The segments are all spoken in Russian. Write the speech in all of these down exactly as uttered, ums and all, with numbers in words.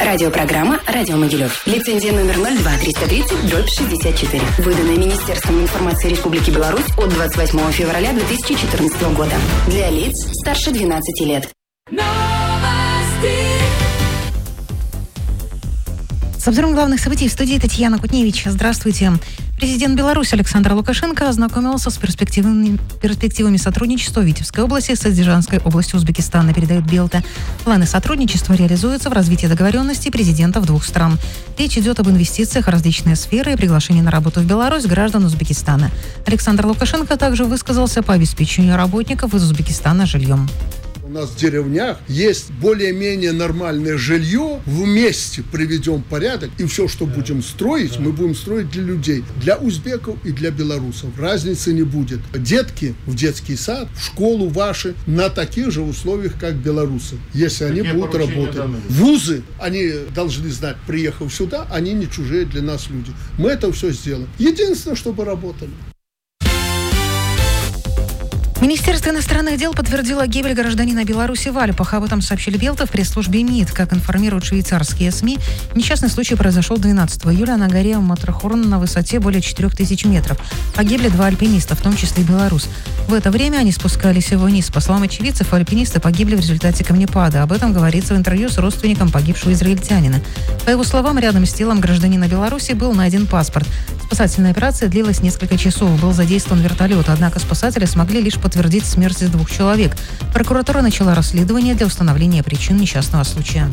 Радиопрограмма «Радио Могилев». Лицензия номер ноль два триста тридцать дробь шестьдесят четыре. Выданная Министерством информации Республики Беларусь от двадцать восьмого февраля две тысячи четырнадцатого года. Для лиц старше двенадцати лет. С обзором главных событий в студии Татьяна Кутневич. Здравствуйте. Президент Беларуси Александр Лукашенко ознакомился с перспективами, перспективами сотрудничества в Витебской области с Азербайджанской областью Узбекистана, передает Белта. Планы сотрудничества реализуются в развитии договоренностей президентов двух стран. Речь идет об инвестициях в различные сферы и приглашении на работу в Беларусь граждан Узбекистана. Александр Лукашенко также высказался по обеспечению работников из Узбекистана жильем. У нас в деревнях есть более-менее нормальное жилье, вместе приведем порядок, и все, что будем строить, мы будем строить для людей, для узбеков и для белорусов. Разницы не будет. Детки в детский сад, в школу ваши на таких же условиях, как белорусы, если они Какие будут работать. Данные? Вузы, они должны знать, приехав сюда, они не чужие для нас люди. Мы это все сделаем. Единственное, чтобы работали. Министерство иностранных дел подтвердило гибель гражданина Беларуси в Альпах. Об этом сообщили Белта в пресс-службе МИД. Как информируют швейцарские СМИ, несчастный случай произошел двенадцатого июля на горе Матрахорн на высоте более четырех тысяч метров. Погибли два альпиниста, в том числе и белорус. В это время они спускались вниз. По словам очевидцев, альпинисты погибли в результате камнепада. Об этом говорится в интервью с родственником погибшего израильтянина. По его словам, рядом с телом гражданина Беларуси был найден паспорт. Спасательная операция длилась несколько часов. Был задействован вертолет, однако спасатели смогли лишь подтвердить смерть двух человек. Прокуратура начала расследование для установления причин несчастного случая.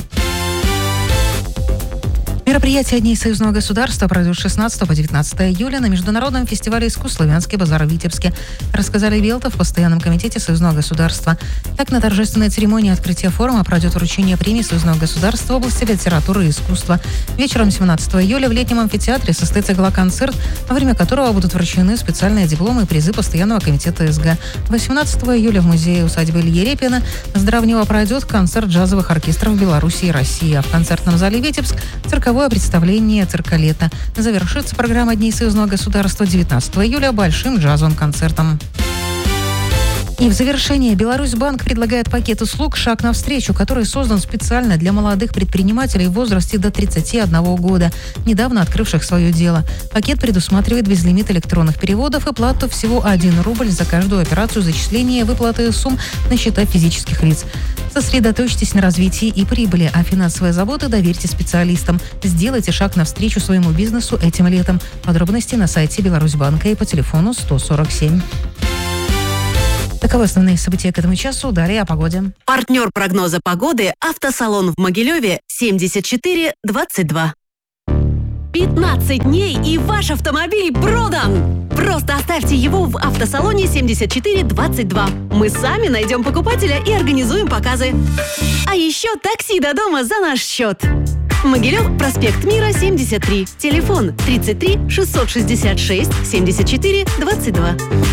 Мероприятие Дней союзного государства пройдет с шестнадцатого по девятнадцатое июля на Международном фестивале искусств «Славянский базар» в Витебске, рассказали Белта в Постоянном комитете союзного государства. Так, на торжественной церемонии открытия форума пройдет вручение премии союзного государства в области литературы и искусства. Вечером семнадцатого июля в летнем амфитеатре состоится гала-концерт, во время которого будут вручены специальные дипломы и призы Постоянного комитета СГ. восемнадцатого июля в музее усадьбы Ильи Репина с Дравнего пройдет концерт джазовых оркестров Беларуси и России, а в концертном зале Витебск цирковое представление «Цирколета». Завершится программа Дней союзного государства девятнадцатого июля большим джазовым концертом. И в завершение Беларусьбанк предлагает пакет услуг «Шаг навстречу», который создан специально для молодых предпринимателей в возрасте до тридцати одного года, недавно открывших свое дело. Пакет предусматривает безлимит электронных переводов и плату всего один рубль за каждую операцию зачисления и выплаты сумм на счета физических лиц. Сосредоточьтесь на развитии и прибыли, а финансовые заботы доверьте специалистам. Сделайте шаг навстречу своему бизнесу этим летом. Подробности на сайте Беларусьбанка и по телефону сто сорок семь. Таковы основные события к этому часу. Далее о погоде. Партнер прогноза погоды – автосалон в Могилеве семьдесят четыре двадцать два. пятнадцать дней и ваш автомобиль продан! Просто оставьте его в автосалоне семьдесят четыре двадцать два. Мы сами найдем покупателя и организуем показы. А еще такси до дома за наш счет. Могилев, проспект Мира, семьдесят три. Телефон тридцать три шестьсот шестьдесят шесть семьдесят четыре двадцать два.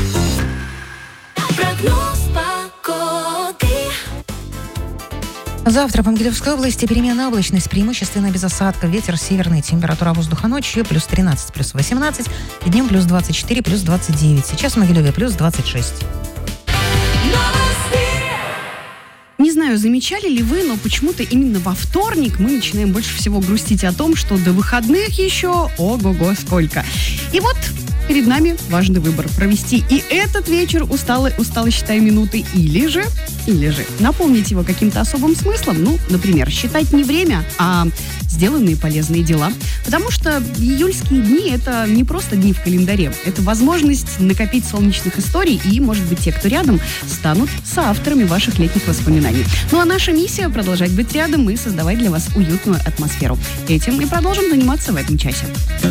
Прогноз погоды. Завтра по Могилевской области переменная облачность, преимущественно без осадков. Ветер северный, температура воздуха ночью плюс тринадцать, плюс восемнадцать, днем плюс двадцать четыре, плюс двадцать девять. Сейчас в Могилеве плюс двадцать шесть. Не знаю, замечали ли вы, но почему-то именно во вторник мы начинаем больше всего грустить о том, что до выходных еще ого-го сколько. И вот перед нами важный выбор – провести и этот вечер устало, устало считая минуты, или же, или же наполнить его каким-то особым смыслом. Ну, например, считать не время, а сделанные полезные дела. Потому что июльские дни – это не просто дни в календаре. Это возможность накопить солнечных историй, и, может быть, те, кто рядом, станут соавторами ваших летних воспоминаний. Ну а наша миссия – продолжать быть рядом и создавать для вас уютную атмосферу. Этим мы продолжим заниматься в этом часе.